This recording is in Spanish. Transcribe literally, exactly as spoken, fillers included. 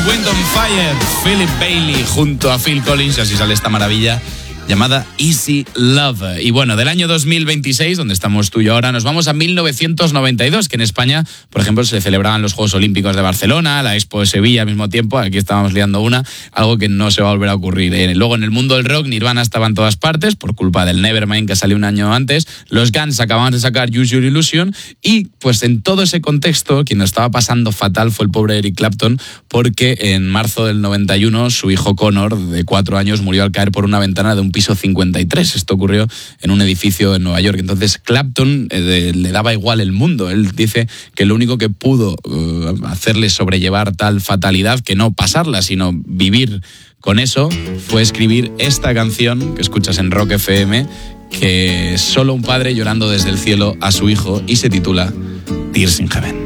Wind on Fire, Philip Bailey junto a Phil Collins, y así sale esta maravilla llamada Easy Love. Y bueno, del año dos mil veintiséis, donde estamos tú y yo ahora, nos vamos a mil novecientos noventa y dos, que en España, por ejemplo, se celebraban los Juegos Olímpicos de Barcelona, la Expo de Sevilla al mismo tiempo. Aquí estábamos liando una, algo que no se va a volver a ocurrir. Luego, en el mundo del rock, Nirvana estaba en todas partes, por culpa del Nevermind, que salió un año antes. Los Guns acababan de sacar Use Your Illusion, y pues en todo ese contexto, quien lo estaba pasando fatal fue el pobre Eric Clapton, porque en marzo del noventa y uno, su hijo Connor, de cuatro años, murió al caer por una ventana de un piso cincuenta y tres. Esto ocurrió en un edificio en Nueva York. Entonces Clapton eh, de, le daba igual el mundo. Él dice que lo único que pudo eh, hacerle sobrellevar tal fatalidad, que no pasarla, sino vivir con eso, fue escribir esta canción que escuchas en Rock F M, que es solo un padre llorando desde el cielo a su hijo, y se titula Tears in Heaven.